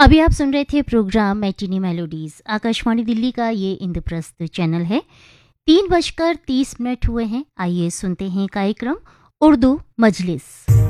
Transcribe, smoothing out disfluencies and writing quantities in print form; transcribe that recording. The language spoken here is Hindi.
अभी आप सुन रहे थे programme matinee melodies. Akashvani Delhi का ये इंद्रप्रस्थ चैनल है। 3 बजकर 30 मिनट हुए हैं। आइए सुनते हैं कार्यक्रम उर्दू मजलिस।